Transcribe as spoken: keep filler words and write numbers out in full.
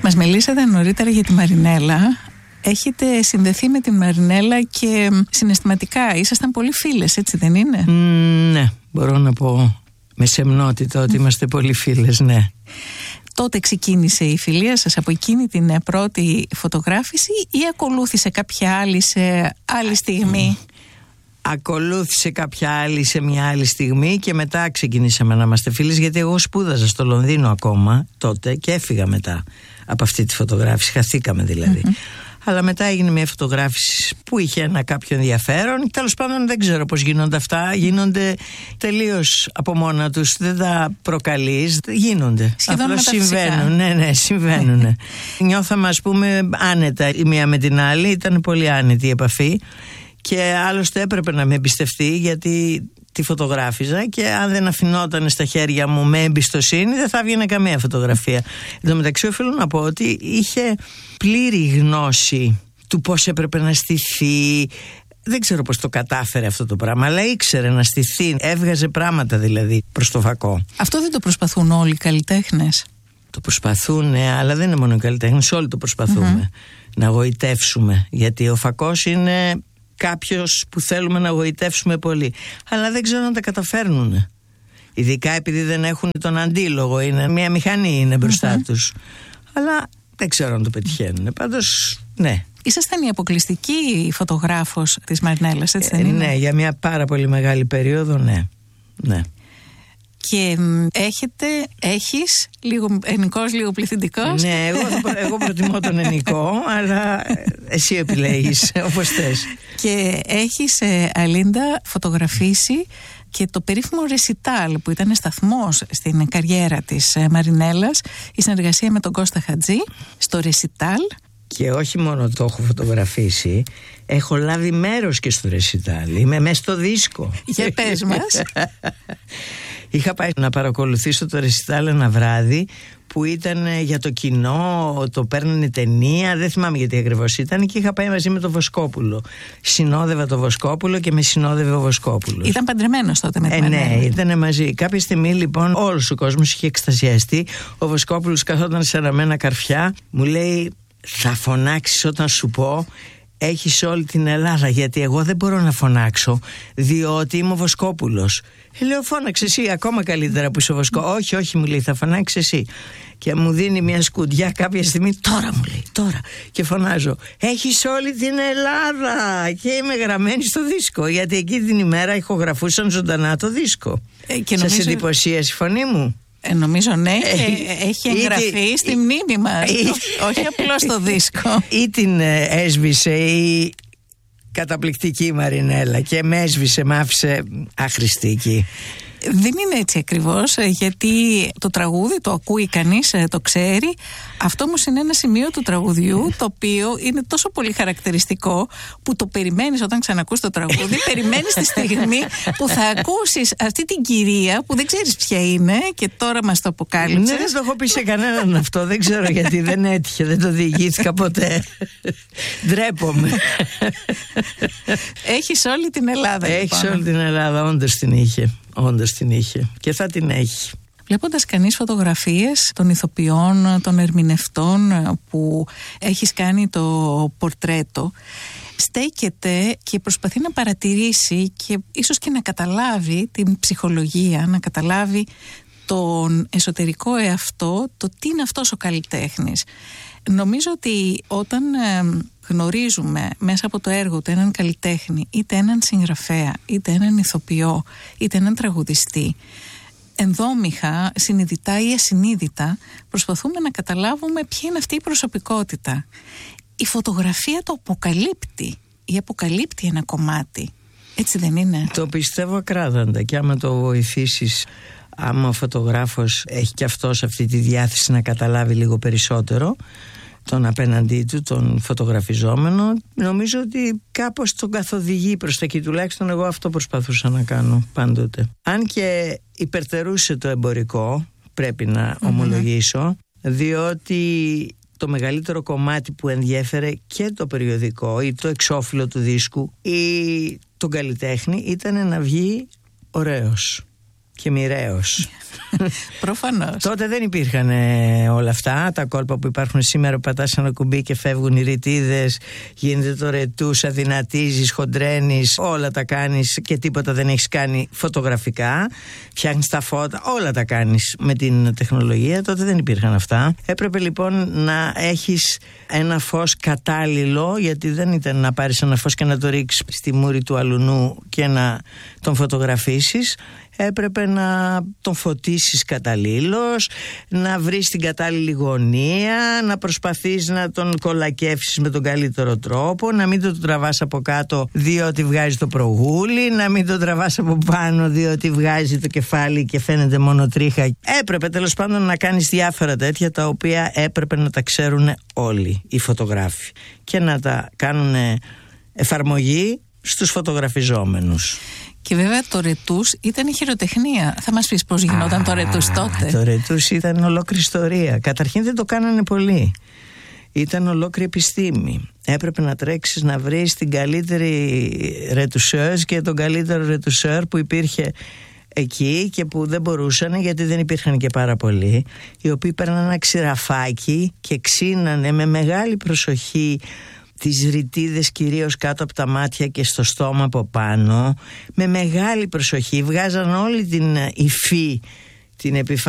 Μας μιλήσατε νωρίτερα για τη Μαρινέλα. Έχετε συνδεθεί με τη Μαρινέλα και συναισθηματικά ήσασταν πολύ φίλες, έτσι δεν είναι? Mm, ναι, μπορώ να πω με σεμνότητα ότι mm. είμαστε πολύ φίλες, ναι. Τότε ξεκίνησε η φιλία σας από εκείνη την πρώτη φωτογράφηση ή ακολούθησε κάποια άλλη σε άλλη στιγμή? Mm. Ακολούθησε κάποια άλλη σε μια άλλη στιγμή και μετά ξεκινήσαμε να είμαστε φίλες, γιατί εγώ σπούδαζα στο Λονδίνο ακόμα τότε και έφυγα μετά από αυτή τη φωτογράφηση, χαθήκαμε δηλαδή. Mm-hmm. Αλλά μετά έγινε μια φωτογράφηση που είχε ένα κάποιο ενδιαφέρον. Τέλος πάντων δεν ξέρω πώς γίνονται αυτά. Γίνονται τελείως από μόνα τους. Δεν τα προκαλείς. Γίνονται. Σχεδόν απλώς συμβαίνουν. Ναι, ναι, συμβαίνουν. Νιώθαμε ας πούμε άνετα η μία με την άλλη. Ήταν πολύ άνετη η επαφή. Και άλλωστε έπρεπε να με εμπιστευτεί, γιατί τη φωτογράφιζα και αν δεν αφινόταν στα χέρια μου με εμπιστοσύνη δεν θα βγαίνει καμία φωτογραφία. Εν τω μεταξύ οφείλω να πω ότι είχε πλήρη γνώση του πώς έπρεπε να στηθεί. Δεν ξέρω πώς το κατάφερε αυτό το πράγμα, αλλά ήξερε να στηθεί. Έβγαζε πράγματα δηλαδή προς το φακό. Αυτό δεν το προσπαθούν όλοι οι καλλιτέχνες? Το προσπαθούν, αλλά δεν είναι μόνο οι καλλιτέχνες, όλοι το προσπαθούμε mm-hmm. να γοητεύσουμε, γιατί ο φακός είναι κάποιος που θέλουμε να γοητεύσουμε πολύ, αλλά δεν ξέρω αν τα καταφέρνουν, ειδικά επειδή δεν έχουν τον αντίλογο, είναι μια μηχανή είναι μπροστά mm-hmm. τους, αλλά δεν ξέρω αν το πετυχαίνουν. Πάντως ναι. Ήσασταν η αποκλειστική φωτογράφος της Μαρινέλας, έτσι δεν ε, είναι? Ναι, για μια πάρα πολύ μεγάλη περίοδο, ναι, ναι. Και έχετε, έχεις λίγο ενικός, λίγο πληθυντικός. Ναι, εγώ, εγώ προτιμώ τον ενικό, αλλά εσύ επιλέγεις όπως θες. Και έχεις, Αλίντα, φωτογραφίσει και το περίφημο ρεσιτάλ που ήταν σταθμός στην καριέρα της Μαρινέλας, η συνεργασία με τον Κώστα Χατζή στο ρεσιτάλ. Και όχι μόνο το έχω φωτογραφίσει, έχω λάβει μέρος και στο ρεσιτάλ. Είμαι μέσα στο δίσκο. Για πες μας. Είχα πάει να παρακολουθήσω το ρεσιτάλ ένα βράδυ που ήταν για το κοινό, το παίρνανε ταινία, δεν θυμάμαι γιατί ακριβώς ήταν, και είχα πάει μαζί με τον Βοσκόπουλο. Συνόδευα τον Βοσκόπουλο και με συνόδευε ο Βοσκόπουλος. Ήταν παντρεμένος τότε με τη ε, Μαρινέλα. Ναι, ήταν μαζί. Κάποια στιγμή λοιπόν όλος ο κόσμος είχε εκστασιαστεί. Ο Βοσκόπουλος καθόταν σε αναμένα καρφιά, μου λέει θα φωνάξεις όταν σου πω έχεις όλη την Ελλάδα, γιατί εγώ δεν μπορώ να φωνάξω διότι είμαι ο Βοσκόπουλος. Ε, λέω φώναξε εσύ, ακόμα καλύτερα που είσαι ο Βοσκόπουλος. Όχι, όχι, μου λέει, θα φωνάξεις εσύ. Και μου δίνει μια σκουντιά κάποια στιγμή, τώρα μου λέει, τώρα. Και φωνάζω, έχεις όλη την Ελλάδα. Και είμαι γραμμένη στο δίσκο, γιατί εκεί την ημέρα ηχογραφούσαν ζωντανά το δίσκο. Ε, και νομίζω... Σας εντυπωσίασε η φωνή μου? Ε, νομίζω ναι, και έχει εγγραφεί στη μνήμη μας, όχι απλώς στο δίσκο. Ή την έσβησε η καταπληκτική Μαρινέλα και με έσβησε, μ' άφησε αχρηστική. Δεν είναι έτσι ακριβώς, γιατί το τραγούδι το ακούει κανείς, το ξέρει. Αυτό όμως είναι ένα σημείο του τραγουδιού το οποίο είναι τόσο πολύ χαρακτηριστικό που το περιμένεις όταν ξανακούς το τραγούδι. Περιμένεις τη στιγμή που θα ακούσεις αυτή την κυρία που δεν ξέρεις ποια είναι και τώρα μας το αποκάλυψες. Ναι, δεν το έχω πει σε κανέναν αυτό, δεν ξέρω γιατί, δεν έτυχε, δεν το διηγήθηκα ποτέ. Ντρέπομαι. Έχεις όλη την Ελλάδα. Έχεις όλη την Ελλάδα, όντως την είχε. Όντως την είχε και θα την έχει. Βλέποντας κανείς φωτογραφίες των ηθοποιών, των ερμηνευτών που έχεις κάνει το πορτρέτο, στέκεται και προσπαθεί να παρατηρήσει και ίσως και να καταλάβει την ψυχολογία, να καταλάβει τον εσωτερικό εαυτό, το τι είναι αυτός ο καλλιτέχνης. Νομίζω ότι όταν γνωρίζουμε μέσα από το έργο του έναν καλλιτέχνη, είτε έναν συγγραφέα, είτε έναν ηθοποιό, είτε έναν τραγουδιστή, ενδόμηχα, συνειδητά ή ασυνείδητα, προσπαθούμε να καταλάβουμε ποια είναι αυτή η προσωπικότητα. Η φωτογραφία το αποκαλύπτει ή αποκαλύπτει ένα κομμάτι. Έτσι δεν είναι? Το πιστεύω ακράδαντα, και άμα το βοηθήσεις, άμα ο φωτογράφος έχει και αυτός αυτή τη διάθεση να καταλάβει λίγο περισσότερο τον απέναντί του, τον φωτογραφιζόμενο, νομίζω ότι κάπως τον καθοδηγεί προς τα εκεί. Τουλάχιστον εγώ αυτό προσπαθούσα να κάνω πάντοτε. Αν και υπερτερούσε το εμπορικό, πρέπει να mm-hmm. ομολογήσω, διότι το μεγαλύτερο κομμάτι που ενδιέφερε και το περιοδικό ή το εξώφυλλο του δίσκου ή τον καλλιτέχνη ήταν να βγει ωραίος. και μοιραίος. Προφανώς. Τότε δεν υπήρχαν ε, όλα αυτά τα κόλπα που υπάρχουν σήμερα. Πατάς ένα κουμπί και φεύγουν οι ρητίδες, γίνεται το ρετούς, αδυνατίζεις, χοντρένεις, όλα τα κάνεις και τίποτα δεν έχεις κάνει φωτογραφικά. Φτιάχνεις τα φώτα, όλα τα κάνεις με την τεχνολογία. Τότε δεν υπήρχαν αυτά. Έπρεπε λοιπόν να έχεις ένα φως κατάλληλο, γιατί δεν ήταν να πάρεις ένα φως και να το ρίξεις στη μούρη του αλουνού και να τον φωτογραφίσεις. Έπρεπε να τον φωτίσεις καταλήλως, να βρεις την κατάλληλη γωνία, να προσπαθείς να τον κολακεύσεις με τον καλύτερο τρόπο, να μην τον τραβάς από κάτω διότι βγάζει το προγούλι, να μην τον τραβάς από πάνω διότι βγάζει το κεφάλι και φαίνεται μόνο τρίχα. Έπρεπε τέλος πάντων να κάνεις διάφορα τέτοια, τα οποία έπρεπε να τα ξέρουν όλοι οι φωτογράφοι και να τα κάνουν εφαρμογή στους φωτογραφιζόμενους. Και βέβαια το ρετούς ήταν η χειροτεχνία. Θα μας πεις πώς γινόταν Α, το ρετούς τότε? Το ρετούς ήταν ολόκληρη ιστορία. Καταρχήν δεν το κάνανε πολύ. Ήταν ολόκληρη επιστήμη. Έπρεπε να τρέξεις να βρεις την καλύτερη ρετουσέuse και τον καλύτερο ρετουσέρ που υπήρχε εκεί και που δεν μπορούσαν, γιατί δεν υπήρχαν και πάρα πολλοί, οι οποίοι παίρναν ένα ξηραφάκι και ξύνανε με μεγάλη προσοχή τις ρητίδες, κυρίως κάτω από τα μάτια και στο στόμα από πάνω, με μεγάλη προσοχή. Βγάζαν όλη την υφή, την επιφάνεια